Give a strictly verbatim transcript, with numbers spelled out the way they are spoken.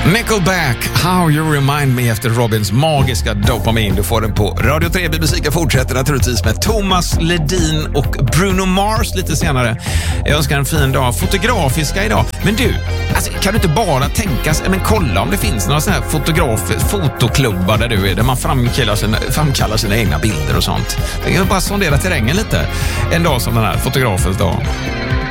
Nickelback, How You Remind Me efter Robins magiska dopamin. Du får den på Radio tre. B B C fortsätter naturligtvis med Thomas Ledin och Bruno Mars lite senare. Jag önskar en fin dag. Fotografiska idag. Men du, alltså, kan du inte bara tänka sig, men kolla om det finns några sådana här fotograf, fotoklubbar där du är, där man framkallar sina, framkallar sina egna bilder och sånt. Jag kan bara sondera terrängen lite en dag som den här fotografens dag.